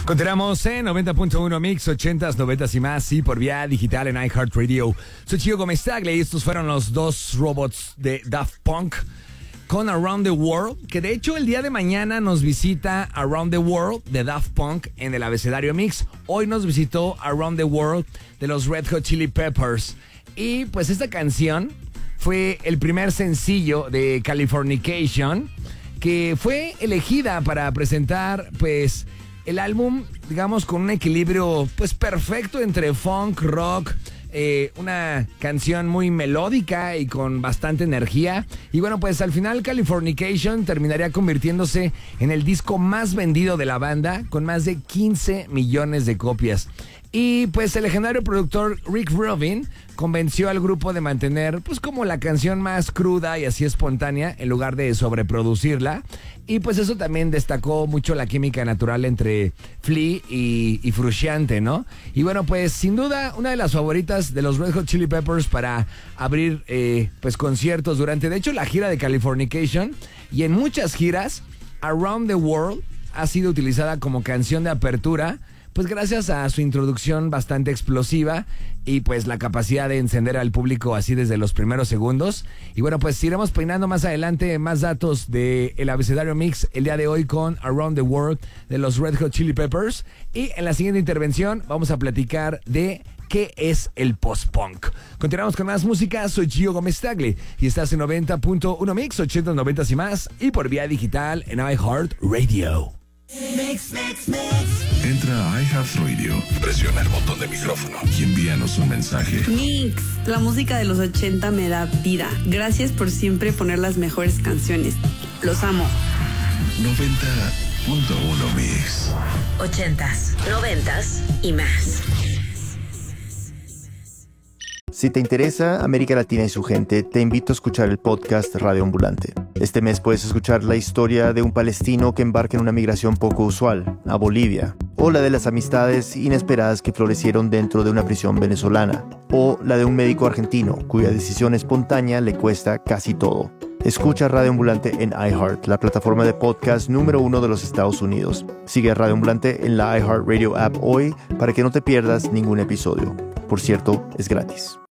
Continuamos en 90.1 Mix, 80s, 90s y más, y por vía digital en iHeartRadio. Soy Gio Gómez Tagle y estos fueron los dos robots de Daft Punk con Around the World, que de hecho el día de mañana nos visita Around the World de Daft Punk en el abecedario Mix. Hoy nos visitó Around the World de los Red Hot Chili Peppers. Y pues esta canción fue el primer sencillo de Californication, que fue elegida para presentar pues el álbum, digamos, con un equilibrio pues perfecto entre funk, rock, una canción muy melódica y con bastante energía. Y bueno, pues al final Californication terminaría convirtiéndose en el disco más vendido de la banda, con más de 15 millones de copias. Y pues el legendario productor Rick Rubin convenció al grupo de mantener pues como la canción más cruda y así espontánea en lugar de sobreproducirla. Y pues eso también destacó mucho la química natural entre Flea y Frusciante, ¿no? Y bueno, pues sin duda una de las favoritas de los Red Hot Chili Peppers para abrir pues conciertos durante, de hecho, la gira de Californication. Y en muchas giras, Around the World ha sido utilizada como canción de apertura, pues gracias a su introducción bastante explosiva y pues la capacidad de encender al público así desde los primeros segundos. Y bueno, pues iremos peinando más adelante más datos del abecedario Mix el día de hoy con Around the World de los Red Hot Chili Peppers. Y en la siguiente intervención vamos a platicar de qué es el post-punk. Continuamos con más música. Soy Gio Gómez Tagle y estás en 90.1 Mix, 80, 90 y más, y por vía digital en iHeartRadio. Mix. Entra a iHeartRadio, presiona el botón de micrófono y envíanos un mensaje. Mix, la música de los 80 me da vida. Gracias por siempre poner las mejores canciones. Los amo. 90.1 Mix. 80s, 90s y más. Si te interesa América Latina y su gente, te invito a escuchar el podcast Radio Ambulante. Este mes puedes escuchar la historia de un palestino que embarca en una migración poco usual, a Bolivia, o la de las amistades inesperadas que florecieron dentro de una prisión venezolana, o la de un médico argentino cuya decisión espontánea le cuesta casi todo. Escucha Radio Ambulante en iHeart, la plataforma de podcast número 1 de los Estados Unidos. Sigue a Radio Ambulante en la iHeartRadio app hoy para que no te pierdas ningún episodio. Por cierto, es gratis.